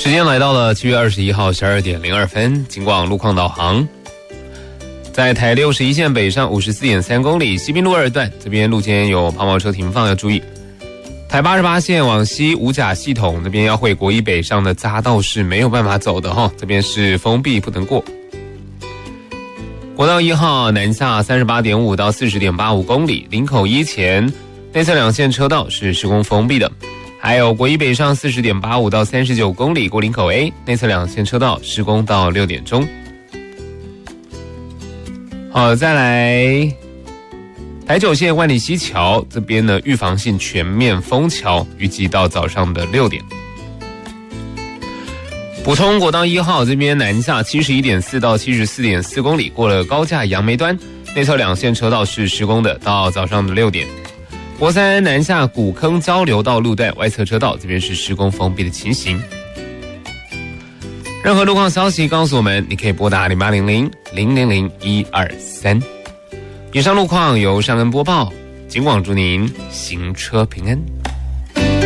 时间来到了7月21号12点02分，警广路况导航。在台61线北上 54.3 公里，西滨路2段，这边路肩有抛锚车停放，要注意。台88线往西五甲系统那边要会国一北上的匝道是没有办法走的哈，这边是封闭不能过。国道1号南下 38.5 到 40.85 公里，林口一前内侧两线车道是施工封闭的。还有国一北上 40.85 到39公里，过林口 A 内侧两线车道施工到6点钟。好，再来台9线万里溪桥这边呢，预防性全面封桥，预计到早上的6点。补充国道1号这边南下 71.4 到 74.4 公里，过了高架杨梅端，内侧两线车道是施工的，到早上的6点。国3南下古坑交流道路段外侧车道这边是施工封闭的情任何路况消息告诉我们，你可以拨打0800-000-123。以上路况由尚恩播报，警广祝您行车平安。